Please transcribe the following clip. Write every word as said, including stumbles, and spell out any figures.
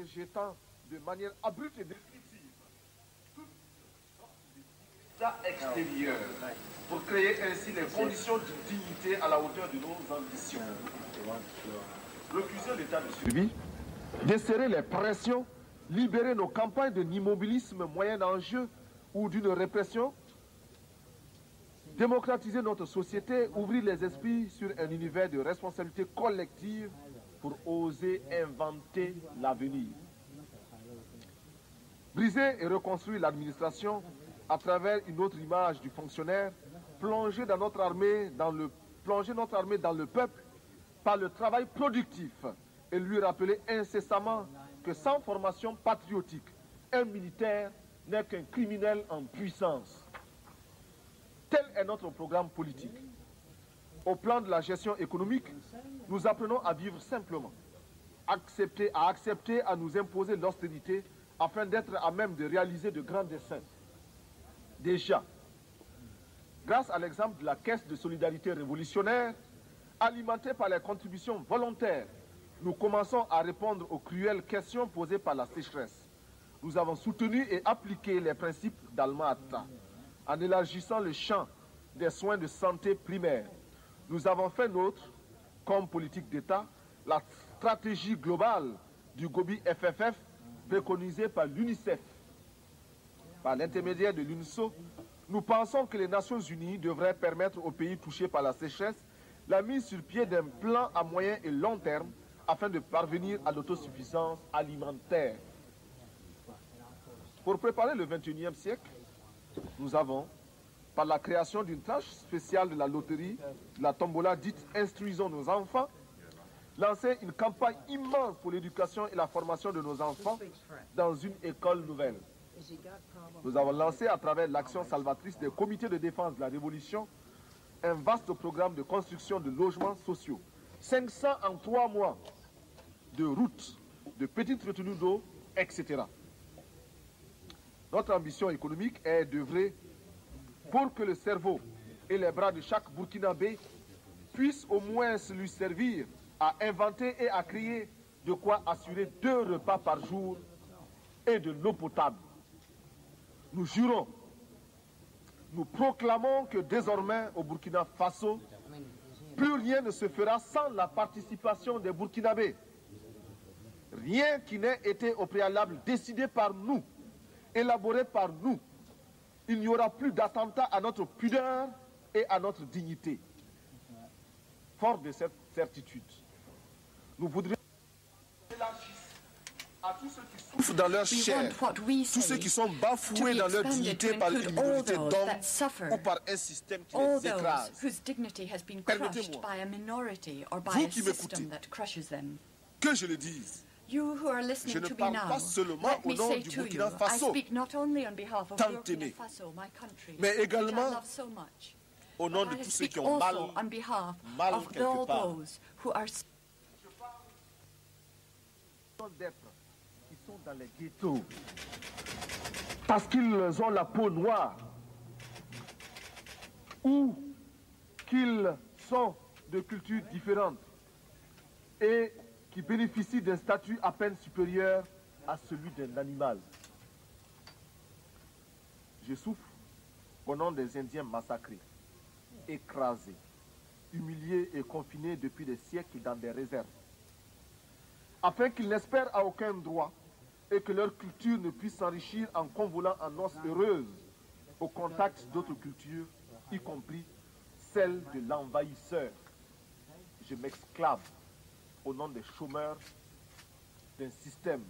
rejetant de manière abrupte et définitive extérieur pour créer ainsi les conditions de dignité à la hauteur de nos ambitions. Refuser l'état de survie, desserrer les pressions, libérer nos campagnes d'un immobilisme moyen enjeu ou d'une répression, démocratiser notre société, ouvrir les esprits sur un univers de responsabilité collective pour oser inventer l'avenir. Briser et reconstruire l'administration à travers une autre image du fonctionnaire, plonger dans notre armée, dans le, plonger notre armée dans le peuple par le travail productif et lui rappeler incessamment que sans formation patriotique, un militaire n'est qu'un criminel en puissance. Tel est notre programme politique. Au plan de la gestion économique, nous apprenons à vivre simplement, accepter, à accepter à nous imposer l'austérité afin d'être à même de réaliser de grands desseins. Déjà, grâce à l'exemple de la Caisse de solidarité révolutionnaire, alimentée par les contributions volontaires, nous commençons à répondre aux cruelles questions posées par la sécheresse. Nous avons soutenu et appliqué les principes d'Alma-Ata en élargissant le champ des soins de santé primaires. Nous avons fait nôtre, comme politique d'État, la stratégie globale du Gobi F F F préconisée par l'UNICEF. Par l'intermédiaire de l'UNSO, nous pensons que les Nations Unies devraient permettre aux pays touchés par la sécheresse la mise sur pied d'un plan à moyen et long terme afin de parvenir à l'autosuffisance alimentaire. Pour préparer le vingt et unième siècle, nous avons, par la création d'une tranche spéciale de la loterie, la tombola dite « Instruisons nos enfants », lancé une campagne immense pour l'éducation et la formation de nos enfants dans une école nouvelle. Nous avons lancé à travers l'action salvatrice des comités de défense de la Révolution un vaste programme de construction de logements sociaux. cinq cents en trois mois, de routes, de petites retenues d'eau, et cetera. Notre ambition économique est d'œuvrer pour que le cerveau et les bras de chaque Burkinabé puissent au moins lui servir à inventer et à créer de quoi assurer deux repas par jour et de l'eau potable. Nous jurons, nous proclamons que désormais au Burkina Faso, plus rien ne se fera sans la participation des Burkinabés. Rien qui n'ait été au préalable décidé par nous, élaboré par nous. Il n'y aura plus d'attentat à notre pudeur et à notre dignité. Fort de cette certitude, nous voudrions à tous ceux qui souffrent dans leur chair, tous ceux qui sont bafoués dans leur dignité par une minorité d'hommes ou par un système qui les écrase. Permettez-moi, vous qui m'écoutez, que je le dise, You who are listening je ne to me parle now, pas seulement let au me nom say du to Burkina you, I Faso, speak not only on behalf of tant Burkina aimé, Faso, my country, mais which I également love so much, au nom but de I tous ceux speak qui ont mal, also on behalf mal of quelque all part. those who are d'être qui sont dans les ghettos parce qu'ils ont la peau noire ou qu'ils sont de cultures différentes et qui bénéficient d'un statut à peine supérieur à celui d'un animal. Je souffre au nom des Indiens massacrés, écrasés, humiliés et confinés depuis des siècles dans des réserves, afin qu'ils n'espèrent à aucun droit et que leur culture ne puisse s'enrichir en convolant en noces heureuses au contact d'autres cultures, y compris celle de l'envahisseur. Je m'exclame au nom des chômeurs d'un système